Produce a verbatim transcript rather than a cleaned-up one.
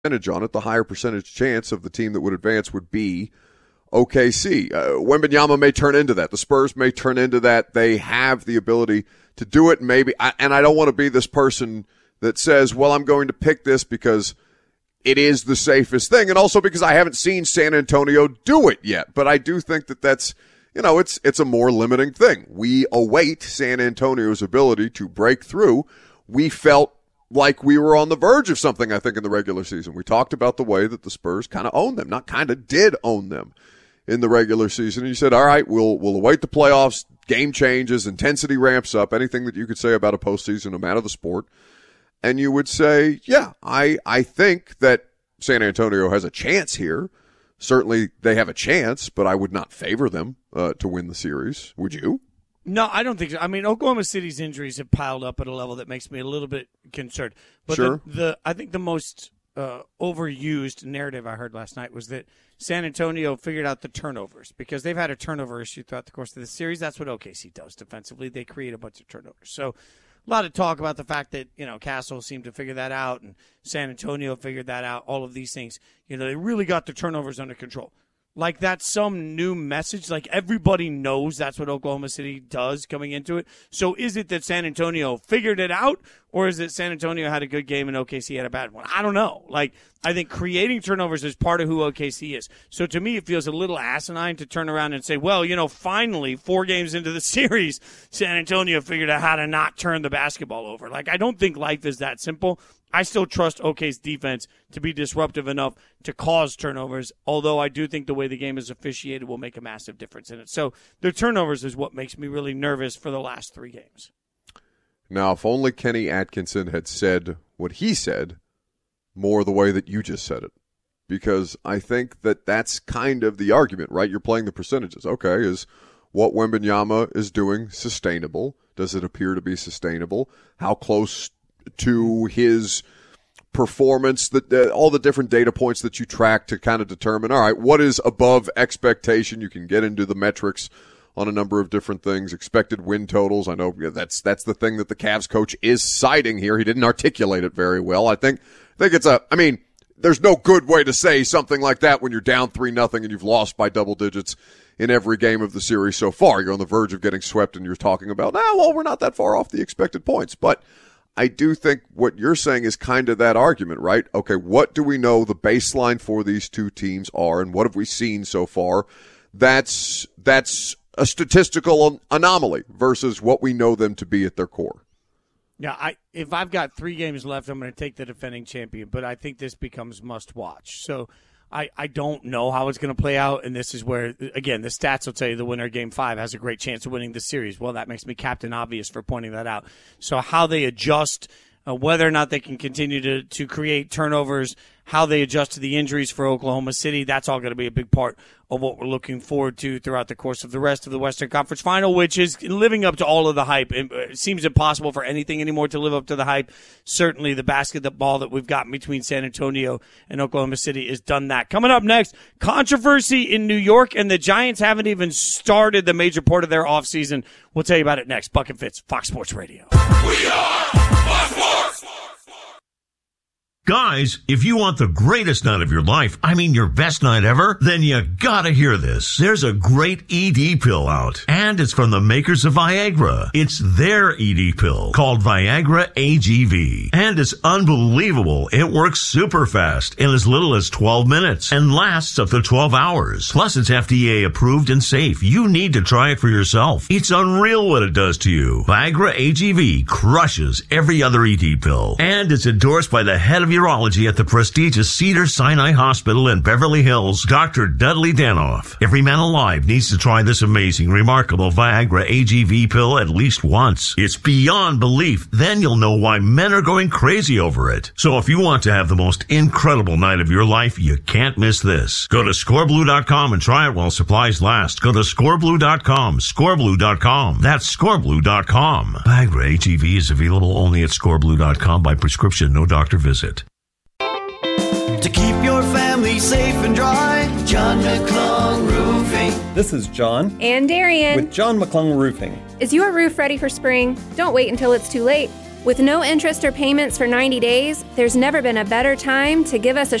percentage on it, the higher percentage chance of the team that would advance would be O K C. Uh, Wembanyama may turn into that. The Spurs may turn into that. They have the ability to do it. Maybe, I, and I don't want to be this person that says, well, I'm going to pick this because it is the safest thing, and also because I haven't seen San Antonio do it yet. But I do think that that's, you know, it's it's a more limiting thing. We await San Antonio's ability to break through. We felt like we were on the verge of something, I think, in the regular season. We talked about the way that the Spurs kind of owned them, not kind of did own them in the regular season. And you said, all right, we'll we'll await the playoffs, game changes, intensity ramps up, anything that you could say about a postseason, no matter the sport. And you would say, yeah, I, I think that San Antonio has a chance here. Certainly they have a chance, but I would not favor them uh, to win the series. Would you? No, I don't think so. I mean, Oklahoma City's injuries have piled up at a level that makes me a little bit concerned. But sure. the, the I think the most uh, overused narrative I heard last night was that San Antonio figured out the turnovers because they've had a turnover issue throughout the course of the series. That's what O K C does defensively. They create a bunch of turnovers. So a lot of talk about the fact that, you know, Castle seemed to figure that out and San Antonio figured that out, all of these things. You know, they really got the turnovers under control. Like that's some new message. Like everybody knows that's what Oklahoma City does coming into it. So is it that San Antonio figured it out, or is it San Antonio had a good game and O K C had a bad one? I don't know. Like I think creating turnovers is part of who O K C is. So to me, it feels a little asinine to turn around and say, well, you know, finally, four games into the series, San Antonio figured out how to not turn the basketball over. Like I don't think life is that simple. I still trust O K's defense to be disruptive enough to cause turnovers, although I do think the way the game is officiated will make a massive difference in it. So the turnovers is what makes me really nervous for the last three games. Now, if only Kenny Atkinson had said what he said more the way that you just said it, because I think that that's kind of the argument, right? You're playing the percentages. Okay, is what Wembanyama is doing sustainable? Does it appear to be sustainable? How close to his performance, that uh, all the different data points that you track to kind of determine, all right, what is above expectation? You can get into the metrics on a number of different things, expected win totals. I know that's that's the thing that the Cavs coach is citing here. He didn't articulate it very well. I think I think it's a, I mean, there's no good way to say something like that when you're down three nothing and you've lost by double digits in every game of the series so far. You're on the verge of getting swept and you're talking about, nah, well, we're not that far off the expected points. But I do think what you're saying is kind of that argument, right? Okay, what do we know the baseline for these two teams are, and what have we seen so far? That's that's a statistical anomaly versus what we know them to be at their core. Yeah, I if I've got three games left, I'm going to take the defending champion, but I think this becomes must-watch. So I, I don't know how it's going to play out, and this is where, again, the stats will tell you the winner of Game five has a great chance of winning the series. Well, that makes me Captain Obvious for pointing that out. So how they adjust, uh, whether or not they can continue to, to create turnovers, how they adjust to the injuries for Oklahoma City, that's all going to be a big part of what we're looking forward to throughout the course of the rest of the Western Conference Final, which is living up to all of the hype. It seems impossible for anything anymore to live up to the hype. Certainly the basketball that we've got between San Antonio and Oklahoma City has done that. Coming up next, controversy in New York, and the Giants haven't even started the major part of their offseason. We'll tell you about it next. Buck and Fitz, Fox Sports Radio. We are Fox Sports! Guys, if you want the greatest night of your life, I mean your best night ever, then you gotta hear this. There's a great E D pill out, and it's from the makers of Viagra. It's their E D pill called Viagra A G V, and it's unbelievable. It works super fast in as little as twelve minutes and lasts up to twelve hours. Plus, it's F D A approved and safe. You need to try it for yourself. It's unreal what it does to you. Viagra A G V crushes every other E D pill, and it's endorsed by the head of urology at the prestigious Cedars-Sinai Hospital in Beverly Hills, Doctor Dudley Danoff. Every man alive needs to try this amazing, remarkable Viagra A G V pill at least once. It's beyond belief. Then you'll know why men are going crazy over it. So if you want to have the most incredible night of your life, you can't miss this. Go to score blue dot com and try it while supplies last. Go to score blue dot com, score blue dot com. That's score blue dot com. Viagra A G V is available only at score blue dot com by prescription, no doctor visit. To keep your family safe and dry, John McClung Roofing. This is John. And Darian. With John McClung Roofing. Is your roof ready for spring? Don't wait until it's too late. With no interest or payments for ninety days, there's never been a better time to give us a